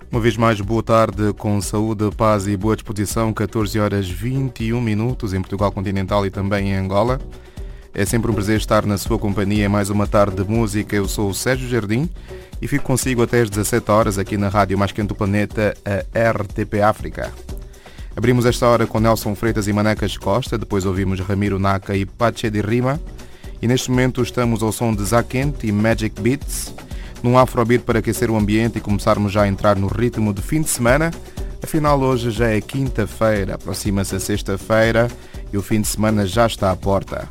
Uma vez mais, boa tarde, com saúde, paz e boa disposição, 14 horas 21 minutos em Portugal continental e também em Angola. É sempre um prazer estar na sua companhia em mais uma tarde de música. Eu sou o Sérgio Jardim e fico consigo até às 17 horas aqui na rádio mais quente do planeta, a RTP África. Abrimos esta hora com Nelson Freitas e Manecas Costa, depois ouvimos Ramiro Naka e Pache de Rima, e neste momento estamos ao som de Zakent e Magic Beats, num afrobeat para aquecer o ambiente e começarmos já a entrar no ritmo de fim de semana. Afinal, hoje já é quinta-feira, aproxima-se a sexta-feira e o fim de semana já está à porta.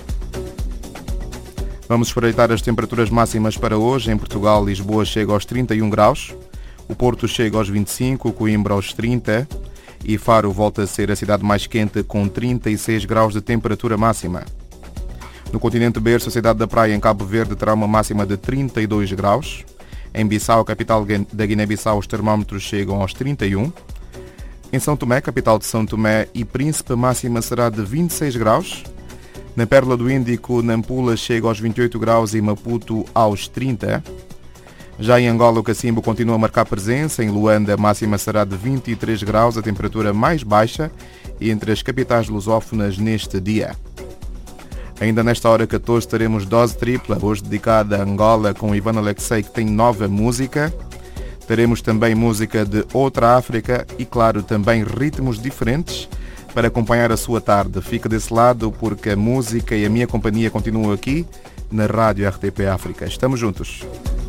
Vamos espreitar as temperaturas máximas para hoje. Em Portugal, Lisboa chega aos 31 graus, o Porto chega aos 25, Coimbra aos 30 e Faro volta a ser a cidade mais quente com 36 graus de temperatura máxima. No continente berço, a cidade da Praia, em Cabo Verde, terá uma máxima de 32 graus. Em Bissau, capital da Guiné-Bissau, os termómetros chegam aos 31. Em São Tomé, capital de São Tomé e Príncipe, a máxima será de 26 graus. Na Pérola do Índico, Nampula chega aos 28 graus e Maputo aos 30. Já em Angola, o Cacimbo continua a marcar presença. Em Luanda, a máxima será de 23 graus, a temperatura mais baixa entre as capitais lusófonas neste dia. Ainda nesta hora 14 teremos dose tripla, hoje dedicada a Angola, com Ivan Alexei, que tem nova música. Teremos também música de outra África e, claro, também ritmos diferentes para acompanhar a sua tarde. Fica desse lado porque a música e a minha companhia continuam aqui na Rádio RTP África. Estamos juntos.